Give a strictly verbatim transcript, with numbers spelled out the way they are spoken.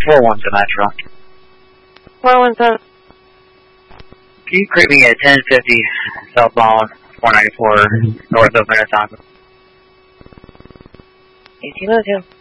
four one to Metro. four one seven. Can you create me at ten fifty southbound four ninety-four north of Minnetonka? eighteen oh two.